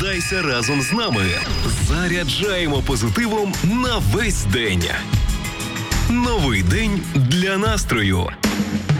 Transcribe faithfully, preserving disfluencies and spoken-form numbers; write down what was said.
Прокидайся разом з нами. Заряджаємо позитивом на весь день. Новий день для настрою.